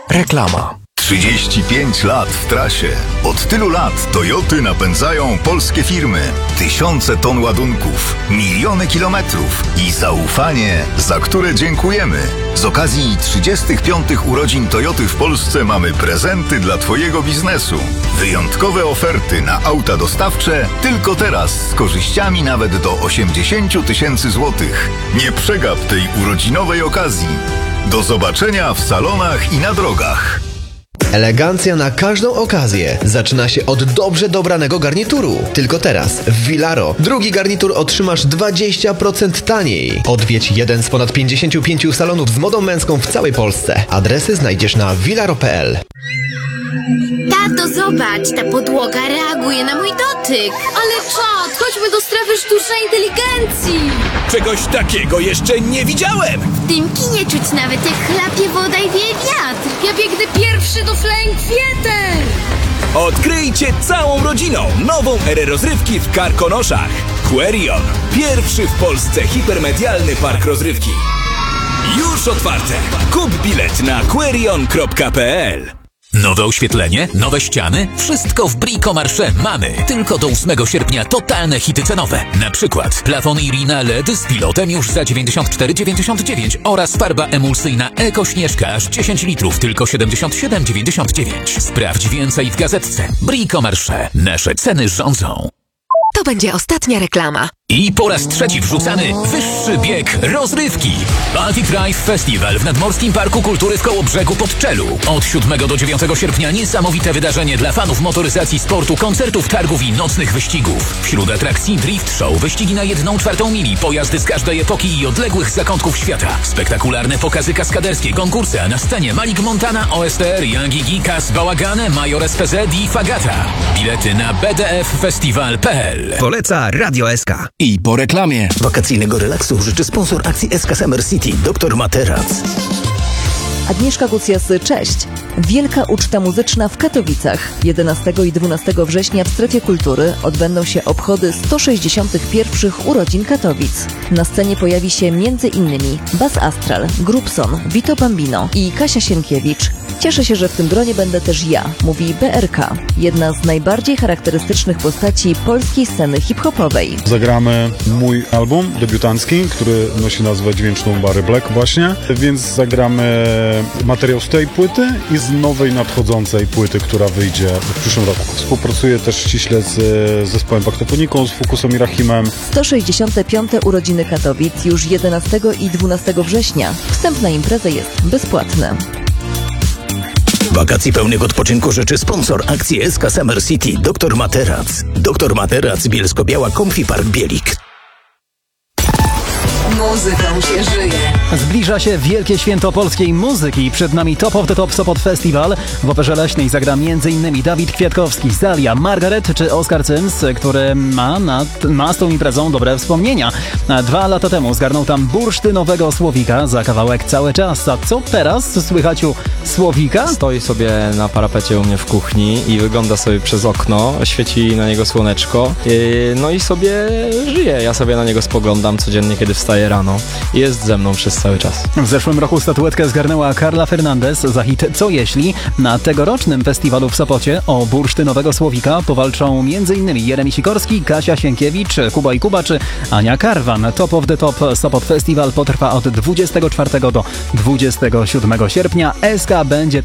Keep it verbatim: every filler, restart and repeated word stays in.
Reklama. trzydzieści pięć lat w trasie. Od tylu lat Toyoty napędzają polskie firmy. Tysiące ton ładunków, miliony kilometrów i zaufanie, za które dziękujemy. Z okazji trzydziestych piątych urodzin Toyoty w Polsce mamy prezenty dla Twojego biznesu. Wyjątkowe oferty na auta dostawcze tylko teraz z korzyściami nawet do osiemdziesiąt tysięcy złotych. Nie przegap tej urodzinowej okazji. Do zobaczenia w salonach i na drogach. Elegancja na każdą okazję zaczyna się od dobrze dobranego garnituru. Tylko teraz w Vilaro drugi garnitur otrzymasz dwadzieścia procent taniej. Odwiedź jeden z ponad pięćdziesięciu pięciu salonów z modą męską w całej Polsce. Adresy znajdziesz na vilaro kropka p l. Tato, zobacz, ta podłoga reaguje na mój dotyk. Ale czad, chodźmy do strefy sztucznej inteligencji. Czegoś takiego jeszcze nie widziałem. W tym kinie czuć nawet jak chlapie woda i wieje wiatr. Ja biegnę pierwszy do Flying Theater. Odkryjcie całą rodziną nową erę rozrywki w Karkonoszach. Querion. Pierwszy w Polsce hipermedialny park rozrywki. Już otwarte. Kup bilet na querion kropka p l. Nowe oświetlenie, nowe ściany, wszystko w Bricomarché mamy. Tylko do ósmego sierpnia totalne hity cenowe. Na przykład plafon Irina L E D z pilotem już za dziewięćdziesiąt cztery dziewięćdziesiąt dziewięć oraz farba emulsyjna Eko Śnieżka aż dziesięć litrów, tylko siedemdziesiąt siedem dziewięćdziesiąt dziewięć. Sprawdź więcej w gazetce. Bricomarché. Nasze ceny rządzą. To będzie ostatnia reklama. I po raz trzeci wrzucany wyższy bieg rozrywki. Baltic Drive Festival w Nadmorskim Parku Kultury w Kołobrzegu pod Czelu. Od siódmego do dziewiątego sierpnia niesamowite wydarzenie dla fanów motoryzacji, sportu, koncertów, targów i nocnych wyścigów. Wśród atrakcji Drift Show, wyścigi na jedną czwartą mili, pojazdy z każdej epoki i odległych zakątków świata. Spektakularne pokazy kaskaderskie, konkursy, a na scenie Malik Montana, O S T R, Young Gigi, Kas Bałagane, Major S P Z i Fagata. Bilety na b d f festival kropka p l. Poleca Radio S K. I po reklamie. Wakacyjnego relaksu życzy sponsor akcji S K Summer City, doktor Materac. Agnieszka Gucjas, cześć! Wielka uczta muzyczna w Katowicach. jedenastego i dwunastego września w Strefie Kultury odbędą się obchody sto sześćdziesiątych pierwszych urodzin Katowic. Na scenie pojawi się między innymi Bas Astral, Grubson, Vito Bambino i Kasia Sienkiewicz. Cieszę się, że w tym gronie będę też ja, mówi B R K, jedna z najbardziej charakterystycznych postaci polskiej sceny hip-hopowej. Zagramy mój album debiutancki, który nosi nazwę Dźwięczną Bary Black właśnie, więc zagramy materiał z tej płyty i z nowej nadchodzącej płyty, która wyjdzie w przyszłym roku. Współpracuję też ściśle z zespołem Paktofoniką, z Fokusem i Rahimem. sto sześćdziesiąte piąte urodziny Katowic już jedenastego i dwunastego września. Wstęp na imprezę jest bezpłatny. Wakacji pełnych odpoczynku życzy sponsor akcji S K Summer City, doktor Materac. doktor Materac, Bielsko-Biała, Comfy Park Bielik. Muzyką się żyje. Zbliża się wielkie święto polskiej muzyki. Przed nami Top of the Top Sopot Festival. W Operze Leśnej zagra m.in. Dawid Kwiatkowski, Zalia, Margaret czy Oskar Cyms, który ma, nad, ma z tą imprezą dobre wspomnienia. Dwa lata temu zgarnął tam bursztynowego Słowika za kawałek Cały czas. A co teraz słychać u Słowika? Stoi sobie na parapecie u mnie w kuchni i wygląda sobie przez okno, świeci na niego słoneczko, yy, no i sobie żyje. Ja sobie na niego spoglądam codziennie, kiedy wstaję rano i jest ze mną przez cały czas. W zeszłym roku statuetkę zgarnęła Carla Fernandez za hit Co jeśli? Na tegorocznym festiwalu w Sopocie o bursztynowego Słowika powalczą m.in. Jeremi Sikorski, Kasia Sienkiewicz, Kuba i Kuba czy Ania Karwan. Top of the Top Sopot Festival potrwa od dwudziestego czwartego do dwudziestego siódmego sierpnia. S K będzie